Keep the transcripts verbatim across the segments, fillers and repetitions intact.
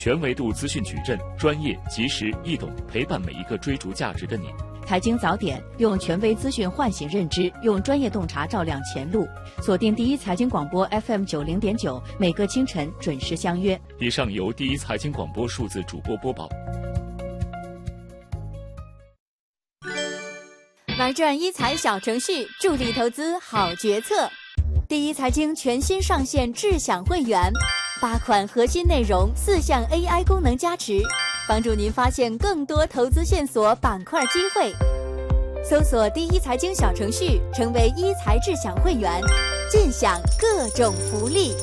全维度资讯矩阵，专业、及时、易懂，陪伴每一个追逐价值的你。 财经早点，用权威资讯唤醒认知，用专业洞察照亮前路。锁定第一财经广播 F M 九零点九，每个清晨准时相约。 以上由第一财经广播数字主播播报。 玩转一财小程序，助力投资好决策。第一财经全新上线智享会员，八款核心内容，四项 A I 功能加持，帮助您发现更多投资线索、板块机会。搜索第一财经小程序，成为一财智享会员，尽享各种福利。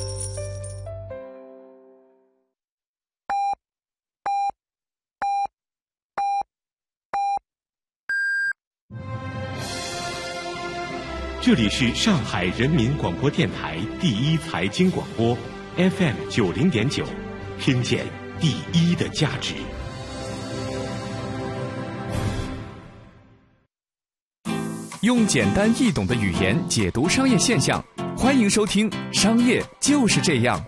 这里是上海人民广播电台第一财经广播 F M 九零点九，听见第一的价值。 用简单易懂的语言解读商业现象，欢迎收听《商业就是这样》。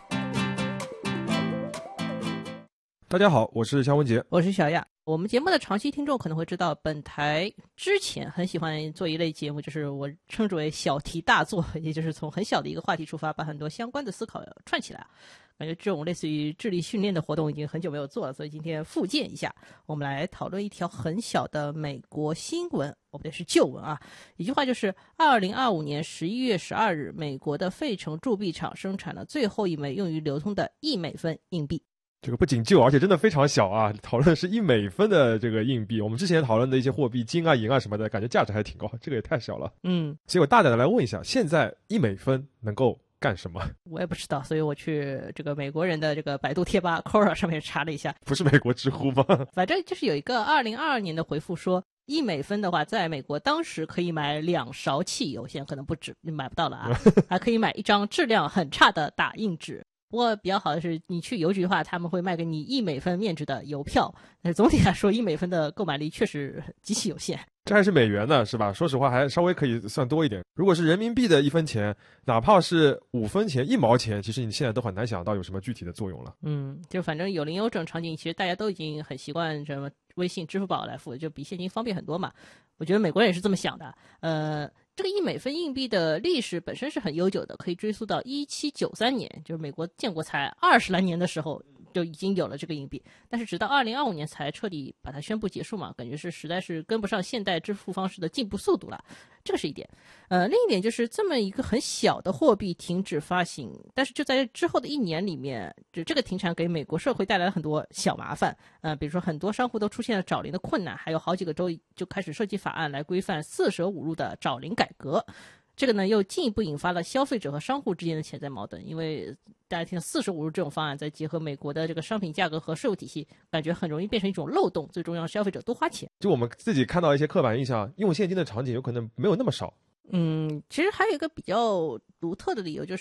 大家好，我是肖文杰， 我是小亚。我们节目的长期听众可能会知道，本台之前很喜欢做一类节目，就是我称之为小题大做，也就是从很小的一个话题出发，把很多相关的思考串起来。感觉这种类似于智力训练的活动已经很久没有做了，所以今天复健一下，我们来讨论一条很小的美国新闻，哦不对，是旧闻啊。一句话就是二零二五年十一月十二日，美国的费城铸币厂生产了最后一枚用于流通的一美分硬币。 这个不仅旧，而且真的非常小啊！讨论的是一美分的这个硬币，我们之前讨论的一些货币，金啊、银啊什么的，感觉价值还挺高，这个也太小了。 嗯， 所以我大胆的来问一下，现在一美分能够干什么？ 我也不知道，所以我去这个美国人的这个百度贴吧 Quora 上面查了一下， 不是美国知乎吗？ 反正就是有一个二零二二年的回复说，一美分的话，在美国当时可以买两勺汽油，现在可能不止，你买不到了啊，还可以买一张质量很差的打印纸。不过比较好的是，你去邮局的话，他们会卖给你一美分面值的邮票。但是总体来说，一美分的购买力确实极其有限。 这还是美元呢，是吧？说实话，还稍微可以算多一点。如果是人民币的一分钱，哪怕是五分钱、一毛钱，其实你现在都很难想到有什么具体的作用了。 嗯，就反正有零有整场景，其实大家都已经很习惯什么微信、支付宝来付，就比现金方便很多嘛。我觉得美国人也是这么想的。呃。这个一美分硬币的历史本身是很悠久的，可以追溯到一七九三年，就是美国建国才二十来年的时候就已经有了这个硬币，但是直到二零二五年才彻底把它宣布结束嘛，感觉是实在是跟不上现代支付方式的进步速度了，这个是一点。呃，另一点就是这么一个很小的货币停止发行，但是就在之后的一年里面，就这个停产给美国社会带来了很多小麻烦，呃，比如说很多商户都出现了找零的困难，还有好几个州就开始设计法案来规范四舍五入的找零改革。这个呢，又进一步引发了消费者和商户之间的潜在矛盾，因为大家听四舍五入这种方案，再结合美国的这个商品价格和税务体系，感觉很容易变成一种漏洞，最终让消费者多花钱。 就我们自己看到一些刻板印象，用现金的场景有可能没有那么少。 嗯，其实还有一个比较独特的理由就是，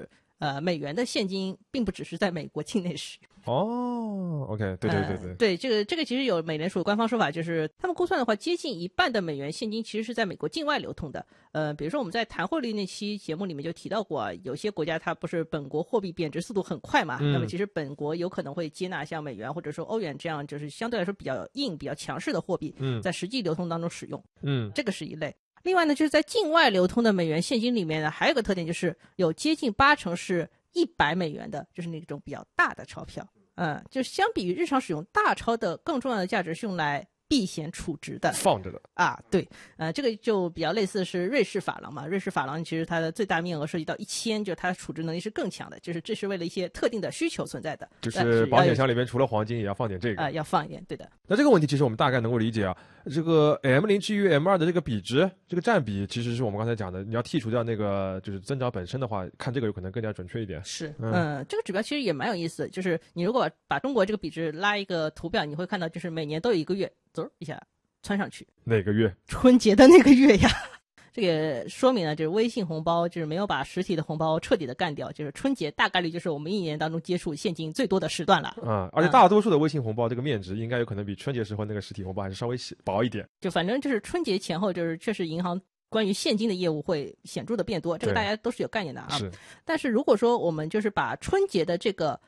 呃，美元的现金并不只是在美国境内使用。 哦 ，OK， 对对对对， 呃、对这个这个其实有美联储的官方说法，就是他们估算的话，接近一半的美元现金其实是在美国境外流通的。呃，比如说我们在谈汇率那期节目里面就提到过啊，有些国家它不是本国货币贬值速度很快嘛，嗯、那么其实本国有可能会接纳像美元或者说欧元这样就是相对来说比较硬、比较强势的货币，在实际流通当中使用。嗯，这个是一类。另外呢，就是在境外流通的美元现金里面呢，还有个特点就是有接近八成是一百美元的，就是那种比较大的钞票。嗯，就相比于日常使用，大钞的更重要的价值是用来避险储值的， 放着的啊，对，呃，这个就比较类似是瑞士法郎嘛。瑞士法郎其实它的最大面额涉及到一千，就是它储值能力是更强的，就是这是为了一些特定的需求存在的。 就是保险箱里面除了黄金也要放点这个啊、呃，要放一点，对的。 那这个问题其实我们大概能够理解啊。这个 M 零 至于 M 二的这个比值，这个占比其实是我们刚才讲的，你要剔除掉那个就是增长本身的话，看这个有可能更加准确一点。 是，嗯，嗯这个指标其实也蛮有意思的，就是你如果把中国这个比值拉一个图表，你会看到就是每年都有一个月走一下窜上去。 哪个月？ 春节的那个月呀。这个说明呢，就是微信红包就是没有把实体的红包彻底的干掉，就是春节大概率就是我们一年当中接触现金最多的时段了。 嗯，而且大多数的微信红包这个面值应该有可能比春节时候那个实体红包还是稍微薄一点。 就反正就是春节前后，就是确实银行关于现金的业务会显著的变多，这个大家都是有概念的啊。 是。 但是如果说我们就是把春节的这个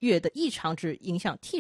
月的异常值影响 T